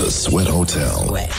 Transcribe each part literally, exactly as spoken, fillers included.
The Sweat Hotel Sweat.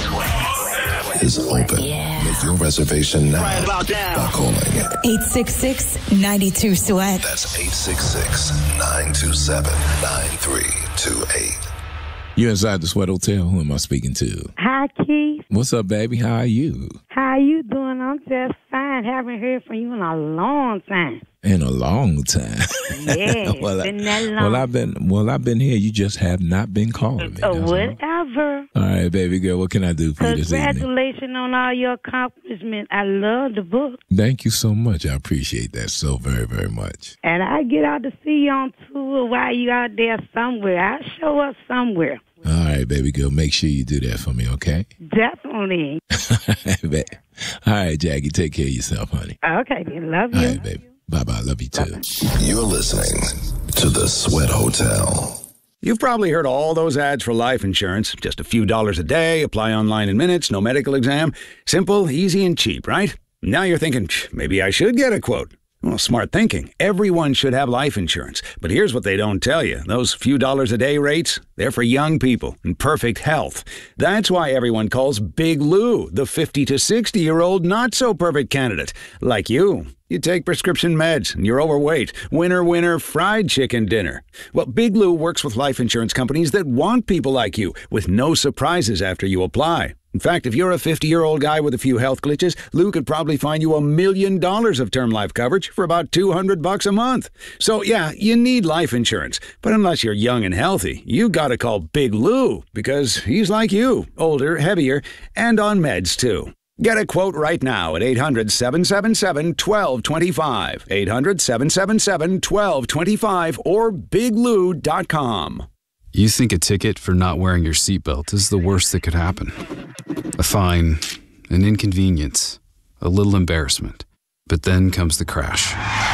is open. Yeah. Make your reservation now right about now. by calling eight six six, nine two, sweat. That's eight six six, nine two seven, nine three two eight. You inside the Sweat Hotel. Who am I speaking to? Hi, Keith. What's up, baby? How are you? How you doing? I'm just fine. Haven't heard from you in a long time. In a long time. Yeah, well, been I, that long. well, I've been well, I've been here. You just have not been calling me. Uh, That's all. whatever. All right, baby girl. What can I do for you this evening? Congratulations on all your accomplishments. I love the book. Thank you so much. I appreciate that so very, very much. And I get out to see you on tour while you out there somewhere. I'll show up somewhere. All right, baby girl. Make sure you do that for me, okay? Definitely. All right, Jackie. Take care of yourself, honey. Okay, then. Love All you. right, baby. Bye-bye. Love you, too. You're listening to The Sweat Hotel. You've probably heard all those ads for life insurance. Just a few dollars a day, apply online in minutes, no medical exam. Simple, easy, and cheap, right? Now you're thinking, maybe I should get a quote. Well, smart thinking. Everyone should have life insurance. But here's what they don't tell you. Those few dollars a day rates, they're for young people in perfect health. That's why everyone calls Big Lou the fifty to sixty-year-old not-so-perfect candidate. Like you. You take prescription meds and you're overweight. Winner, winner, fried chicken dinner. Well, Big Lou works with life insurance companies that want people like you with no surprises after you apply. In fact, if you're a fifty-year-old guy with a few health glitches, Lou could probably find you a million dollars of term life coverage for about two hundred bucks a month. So, yeah, you need life insurance. But unless you're young and healthy, you gotta call Big Lou because he's like you, older, heavier, and on meds, too. Get a quote right now at eight hundred, seven seven seven, one two two five, eight hundred, seven seven seven, one two two five, or big lou dot com. You think a ticket for not wearing your seatbelt is the worst that could happen. A fine, an inconvenience, a little embarrassment. But then comes the crash.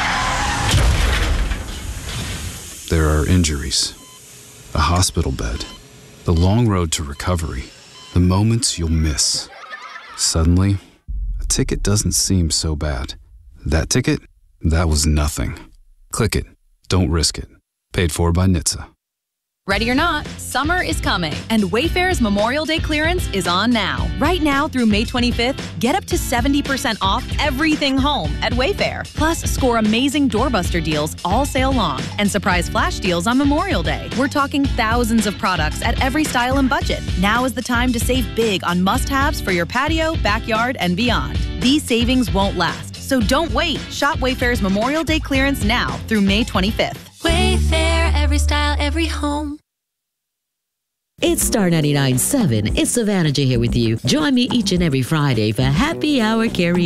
There are injuries, a hospital bed, the long road to recovery, the moments you'll miss. Suddenly, a ticket doesn't seem so bad. That ticket? That was nothing. Click it. Don't risk it. Paid for by N H T S A. Ready or not, summer is coming, and Wayfair's Memorial Day clearance is on now. Right now through May twenty-fifth, get up to seventy percent off everything home at Wayfair. Plus, score amazing doorbuster deals all sale long and surprise flash deals on Memorial Day. We're talking thousands of products at every style and budget. Now is the time to save big on must-haves for your patio, backyard, and beyond. These savings won't last, so don't wait. Shop Wayfair's Memorial Day clearance now through May twenty-fifth. Wayfair, every style, every home. It's Star ninety-nine point seven. It's Savannah J here with you. Join me each and every Friday for Happy Hour Karaoke.